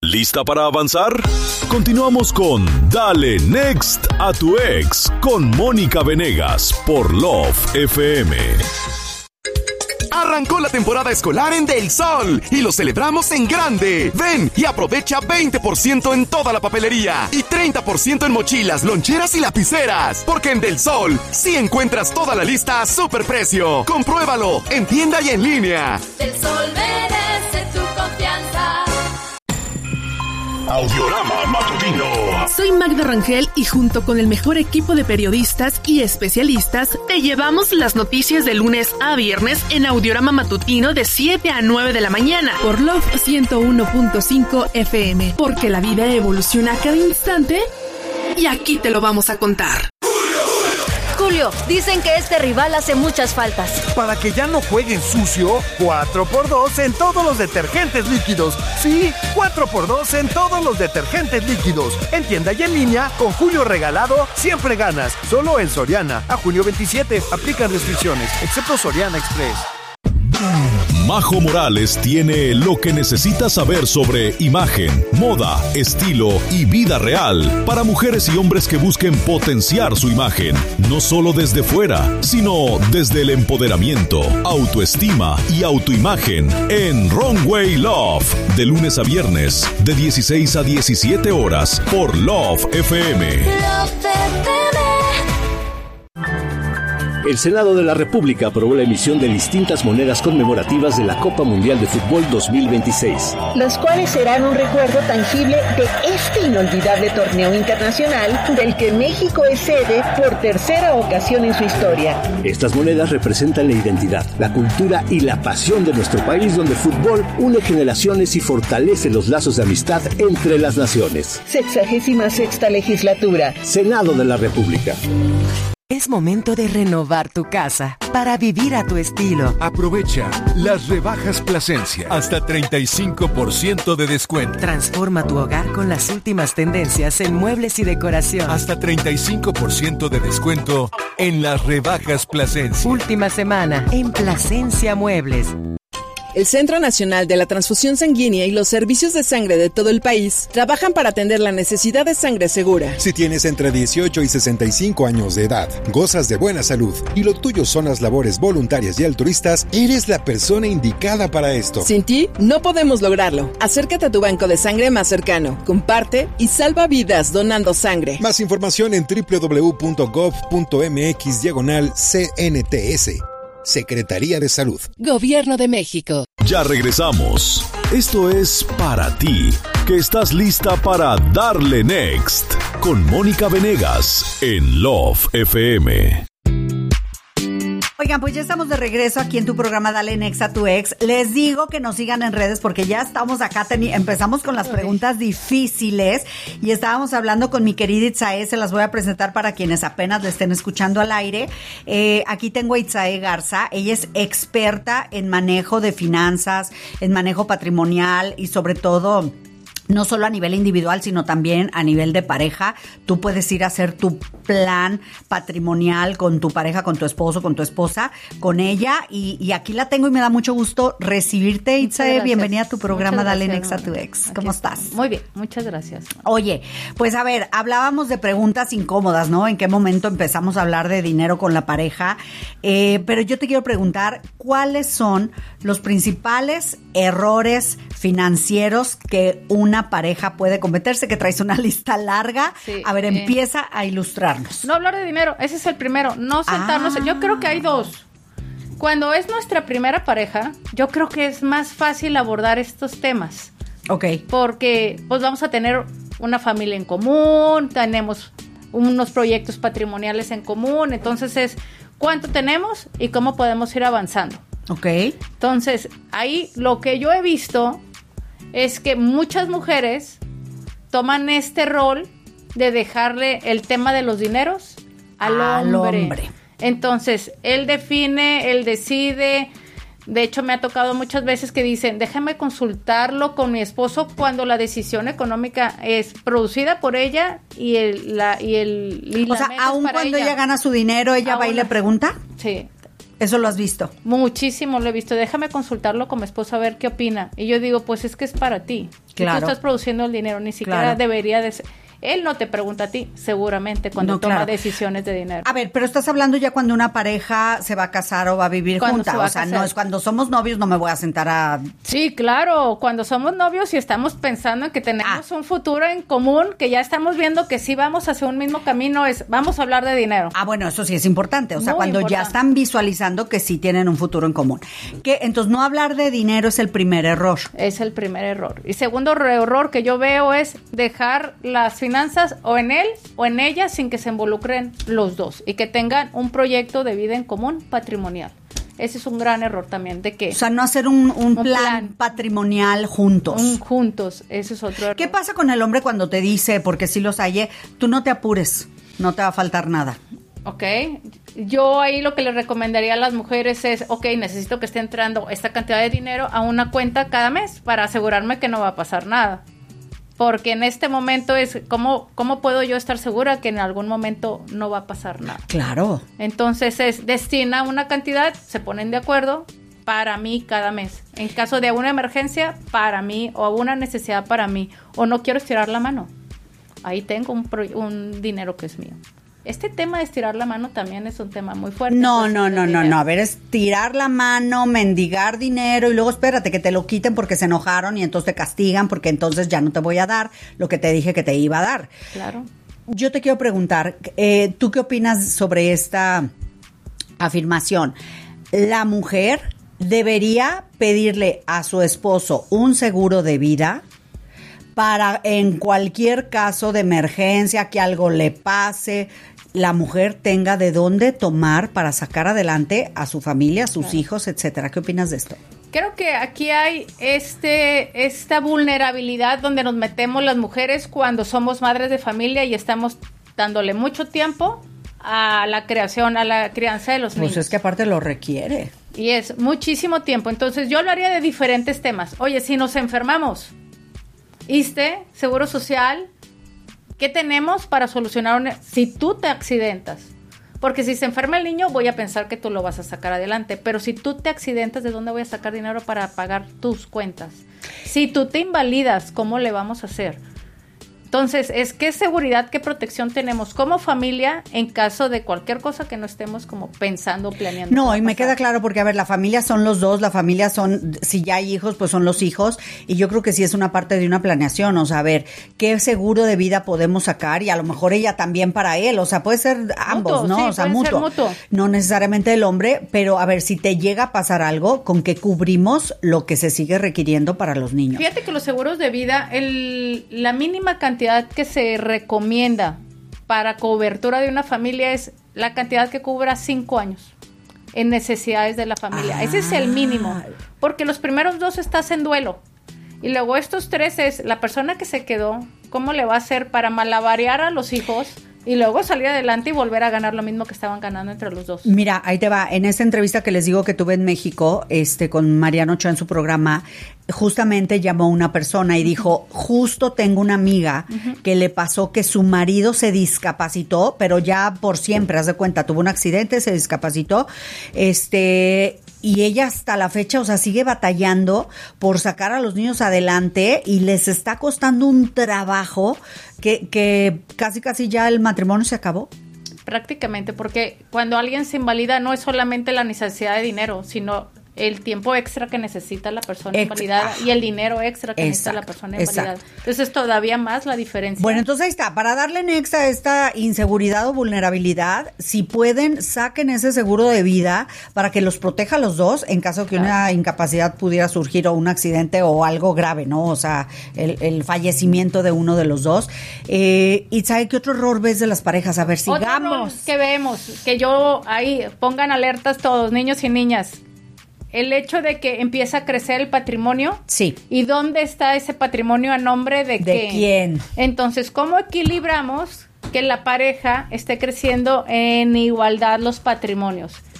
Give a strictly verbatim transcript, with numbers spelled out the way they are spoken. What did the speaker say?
¿Lista para avanzar? Continuamos con Dale Next a tu ex con Mónica Venegas por Love F M. Arrancó la temporada escolar en Del Sol y lo celebramos en grande. Ven y aprovecha veinte por ciento en toda la papelería y treinta por ciento en mochilas, loncheras y lapiceras. Porque en Del Sol sí encuentras toda la lista a superprecio. Compruébalo en tienda y en línea. Del Sol merece tu confianza. Audiorama Matutino. Soy Magda Rangel y junto con el mejor equipo de periodistas y especialistas te llevamos las noticias de lunes a viernes en Audiorama Matutino de siete a nueve de la mañana por Love ciento uno punto cinco F M, porque la vida evoluciona a cada instante y aquí te lo vamos a contar. Julio, dicen que este rival hace muchas faltas. Para que ya no jueguen sucio, cuatro por dos en todos los detergentes líquidos. Sí, cuatro por dos en todos los detergentes líquidos. En tienda y en línea, con Julio regalado, siempre ganas. Solo en Soriana. A junio veintisiete, aplican restricciones, excepto Soriana Express. Majo Morales tiene lo que necesitas saber sobre imagen, moda, estilo y vida real para mujeres y hombres que busquen potenciar su imagen, no solo desde fuera, sino desde el empoderamiento, autoestima y autoimagen en Runway Love, de lunes a viernes, de dieciséis a diecisiete horas por Love F M. Love F M. El Senado de la República aprobó la emisión de distintas monedas conmemorativas de la Copa Mundial de Fútbol dos mil veintiséis. Las cuales serán un recuerdo tangible de este inolvidable torneo internacional del que México es sede por tercera ocasión en su historia. Estas monedas representan la identidad, la cultura y la pasión de nuestro país, donde el fútbol une generaciones y fortalece los lazos de amistad entre las naciones. Sexagésima sexta legislatura. Senado de la República. Es momento de renovar tu casa para vivir a tu estilo. Aprovecha las rebajas Plasencia. Hasta treinta y cinco por ciento de descuento. Transforma tu hogar con las últimas tendencias en muebles y decoración. Hasta treinta y cinco por ciento de descuento en las rebajas Plasencia. Última semana en Plasencia Muebles. El Centro Nacional de la Transfusión Sanguínea y los servicios de sangre de todo el país trabajan para atender la necesidad de sangre segura. Si tienes entre dieciocho y sesenta y cinco años de edad, gozas de buena salud y lo tuyo son las labores voluntarias y altruistas, eres la persona indicada para esto. Sin ti, no podemos lograrlo. Acércate a tu banco de sangre más cercano, comparte y salva vidas donando sangre. Más información en doble u doble u doble u punto gov punto eme equis diagonal C N T S. Secretaría de Salud. Gobierno de México. Ya regresamos. Esto es para ti, que estás lista para darle next con Mónica Venegas en Love F M. Oigan, pues ya estamos de regreso aquí en tu programa Dale Next a tu ex. Les digo que nos sigan en redes porque ya estamos acá, teni- empezamos con las preguntas difíciles y estábamos hablando con mi querida Itzae, se las voy a presentar para quienes apenas le estén escuchando al aire. Eh, aquí tengo a Itzae Garza, ella es experta en manejo de finanzas, en manejo patrimonial y sobre todo... no solo a nivel individual, sino también a nivel de pareja. Tú puedes ir a hacer tu plan patrimonial con tu pareja, con tu esposo, con tu esposa, con ella. Y, y aquí la tengo y me da mucho gusto recibirte, Itzae. Bienvenida a tu programa Dale Next a tu ex. ¿Cómo estás? Muy bien, muchas gracias. Oye, pues a ver, hablábamos de preguntas incómodas, ¿no? ¿En qué momento empezamos a hablar de dinero con la pareja? Eh, pero yo te quiero preguntar, ¿cuáles son los principales errores financieros que una pareja puede cometerse? Que traes una lista larga. Sí, a ver, eh, empieza a ilustrarnos. No hablar de dinero, ese es el primero. No sentarnos. Ah. Yo creo que hay dos. Cuando es nuestra primera pareja, yo creo que es más fácil abordar estos temas. Ok. Porque pues vamos a tener una familia en común, tenemos unos proyectos patrimoniales en común, entonces es cuánto tenemos y cómo podemos ir avanzando. Ok. Entonces, ahí lo que yo he visto es que muchas mujeres toman este rol de dejarle el tema de los dineros al, al hombre. hombre. Entonces, él define, él decide. De hecho, me ha tocado muchas veces que dicen, déjame consultarlo con mi esposo cuando la decisión económica es producida por ella y el... La, y el y o sea, aun cuando ella. ella gana su dinero, ¿ella aún va y le pregunta? Sí. ¿Eso lo has visto? Muchísimo lo he visto. Déjame consultarlo con mi esposo a ver qué opina. Y yo digo, pues es que es para ti. Claro. Y tú estás produciendo el dinero, ni siquiera Claro. debería de ser. Él no te pregunta a ti, seguramente, cuando No, toma claro. decisiones de dinero. A ver, pero estás hablando ya cuando una pareja se va a casar o va a vivir Cuando junta. se va O a sea, casar. no es cuando somos novios, no me voy a sentar a... Sí, claro, cuando somos novios y estamos pensando en que tenemos un futuro en común, que ya estamos viendo que sí vamos hacia un mismo camino, es vamos a hablar de dinero. Ah, bueno, eso sí es importante. O sea, Muy cuando ya importante. están visualizando que sí tienen un futuro en común. Que entonces no hablar de dinero es el primer error. Es el primer error. Y segundo error que yo veo es dejar las finanzas o en él o en ella sin que se involucren los dos y que tengan un proyecto de vida en común patrimonial. Ese es un gran error también, de que... O sea, no hacer un, un, Un plan, plan. patrimonial juntos. Un- juntos, ese es otro error. ¿Qué pasa con el hombre cuando te dice, porque si los hay, eh, tú no te apures, no te va a faltar nada? Ok, yo ahí lo que le recomendaría a las mujeres es, ok, necesito que esté entrando esta cantidad de dinero a una cuenta cada mes para asegurarme que no va a pasar nada. Porque en este momento es, ¿cómo, cómo puedo yo estar segura que en algún momento no va a pasar nada? Claro. Entonces es, destina una cantidad, se ponen de acuerdo para mí cada mes. En caso de una emergencia, para mí, o una necesidad para mí, o no quiero estirar la mano. Ahí tengo un, pro- un dinero que es mío. Este tema de estirar la mano también es un tema muy fuerte. No, pues, no, de no, no, dinero. no. A ver, es tirar la mano, mendigar dinero y luego espérate que te lo quiten porque se enojaron y entonces te castigan porque entonces ya no te voy a dar lo que te dije que te iba a dar. Claro. Yo te quiero preguntar, eh, ¿tú qué opinas sobre esta afirmación? ¿La mujer debería pedirle a su esposo un seguro de vida para en cualquier caso de emergencia, que algo le pase, la mujer tenga de dónde tomar para sacar adelante a su familia, a sus Claro. hijos, etcétera? ¿Qué opinas de esto? Creo que aquí hay este esta vulnerabilidad donde nos metemos las mujeres cuando somos madres de familia y estamos dándole mucho tiempo a la creación, a la crianza de los Pues niños. es que aparte lo requiere. Y es muchísimo tiempo. Entonces yo hablaría de diferentes temas. Oye, si nos enfermamos, ISSSTE, Seguro Social, ¿qué tenemos para solucionar una- si tú te accidentas? Porque si se enferma el niño, voy a pensar que tú lo vas a sacar adelante. Pero si tú te accidentas, ¿de dónde voy a sacar dinero para pagar tus cuentas? Si tú te invalidas, ¿cómo le vamos a hacer? Entonces, es qué seguridad, qué protección tenemos como familia en caso de cualquier cosa que no estemos como pensando, planeando. No, qué va y a me pasar. queda claro porque, a ver, la familia son los dos, la familia son, si ya hay hijos, pues son los hijos, y yo creo que sí es una parte de una planeación, o sea, a ver, ¿qué seguro de vida podemos sacar? Y a lo mejor ella también para él, o sea, puede ser ambos, Mutuo, ¿no? sí, o sea, pueden ser mutuo. mutuo. No necesariamente el hombre, pero a ver, si te llega a pasar algo, ¿con qué cubrimos lo que se sigue requiriendo para los niños? Fíjate que los seguros de vida, el, la mínima cantidad que se recomienda para cobertura de una familia es la cantidad que cubra cinco años en necesidades de la familia. Ah. Ese es el mínimo, porque los primeros dos estás en duelo. Y luego estos tres es la persona que se quedó, cómo le va a hacer para malabarear a los hijos y luego salir adelante y volver a ganar lo mismo que estaban ganando entre los dos. Mira, ahí te va. En esta entrevista que les digo que tuve en México, este, con Mariano Ochoa en su programa, justamente llamó una persona y dijo, justo tengo una amiga que le pasó que su marido se discapacitó, pero ya por siempre, haz de cuenta, tuvo un accidente, se discapacitó, este, y ella hasta la fecha, o sea, sigue batallando por sacar a los niños adelante y les está costando un trabajo que, que casi casi ya el matrimonio se acabó. Prácticamente, porque cuando alguien se invalida no es solamente la necesidad de dinero, sino el tiempo extra que necesita la persona Ex- invalidada y el dinero extra que necesita la Exacto, persona invalidada. exacto. Entonces es todavía más la diferencia. Bueno, entonces ahí está, para darle next a esta inseguridad o vulnerabilidad, si pueden, saquen ese seguro de vida para que los proteja a los dos en caso que una incapacidad pudiera surgir o un accidente o algo grave, ¿no? O sea, el, el fallecimiento de uno de los dos. Eh, y ¿sabe qué otro error ves de las parejas? A ver, Otro sigamos. rol que vemos, que yo ahí pongan alertas todos, niños y niñas. El hecho de que empieza a crecer el patrimonio. Sí. ¿Y dónde está ese patrimonio a nombre de, ¿De qué? quién? Entonces, ¿cómo equilibramos que la pareja esté creciendo en igualdad los patrimonios?